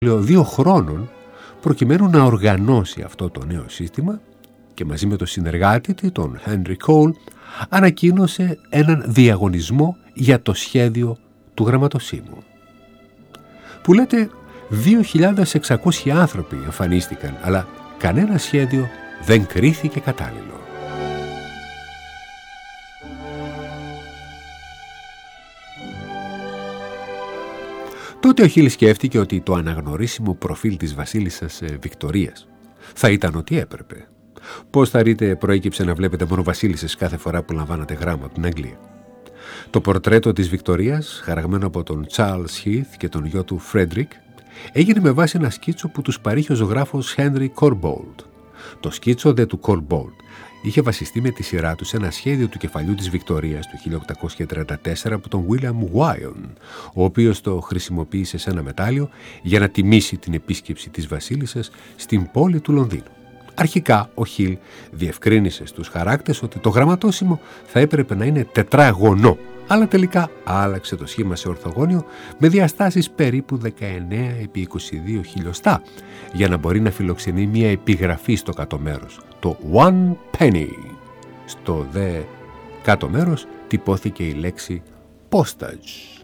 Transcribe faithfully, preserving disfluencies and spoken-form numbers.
δύο χρόνων προκειμένου να οργανώσει αυτό το νέο σύστημα και μαζί με τον συνεργάτη του, τον Henry Cole, ανακοίνωσε έναν διαγωνισμό για το σχέδιο του γραμματοσύμου. Που λέτε δύο χιλιάδες εξακόσιοι άνθρωποι εμφανίστηκαν, αλλά κανένα σχέδιο δεν κρίθηκε κατάλληλο. Τότε ο Χιλ σκέφτηκε ότι το αναγνωρίσιμο προφίλ της βασίλισσας Βικτωρίας θα ήταν ό,τι έπρεπε. Πώς θα ρείτε προέκυψε να βλέπετε μόνο βασίλισσες κάθε φορά που λαμβάνατε γράμμα από την Αγγλία. Το πορτρέτο της Βικτωρίας, χαραγμένο από τον Charles Heath και τον γιο του Frederick, έγινε με βάση ένα σκίτσο που τους παρήχε ο ζωγράφος Henry Corbould. Το σκίτσο δε του Corbould είχε βασιστεί με τη σειρά του σε ένα σχέδιο του κεφαλιού της Βικτωρίας του χίλια οκτακόσια τριάντα τέσσερα από τον William Wyon, ο οποίος το χρησιμοποίησε σε ένα μετάλλιο για να τιμήσει την επίσκεψη της βασίλισσας στην πόλη του Λονδίνου. Αρχικά ο Χιλ διευκρίνησε στους χαράκτες ότι το γραμματόσημο θα έπρεπε να είναι τετράγωνο, αλλά τελικά άλλαξε το σχήμα σε ορθογώνιο με διαστάσεις περίπου δεκαεννέα επί είκοσι δύο χιλιοστά για να μπορεί να φιλοξενεί μια επιγραφή στο κάτω μέρος, το one penny. Στο δε κάτω μέρος τυπώθηκε η λέξη postage.